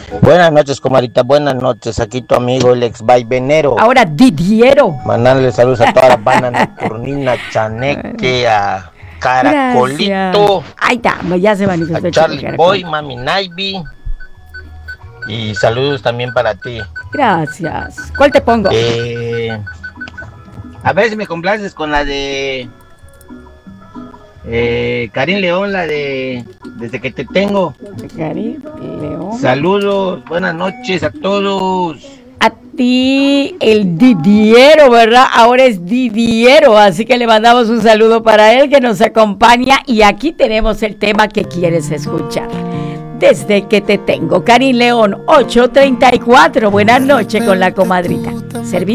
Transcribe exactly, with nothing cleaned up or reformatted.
Buenas noches, comadita, buenas noches. Aquí tu amigo el ex vaivenero. Ahora Didiero. Mandarle saludos a toda la banda nocturnina, Chaneque, a Caracolito. Gracias. Ahí está, ya se manifestó a el Charlie chico Boy, Caracol. Mami Naivi. Y saludos también para ti. Gracias. ¿Cuál te pongo? Eh, a ver si me complaces con la de eh, Karim León, la de Desde que te tengo. Cari, León. Saludos, buenas noches a todos. A ti, el Didiero, ¿verdad? Ahora es Didiero, así que le mandamos un saludo para él que nos acompaña y aquí tenemos el tema que quieres escuchar. Desde que te tengo, Karim León, ocho treinta y cuatro. Buenas noches con la comadrita. Servido.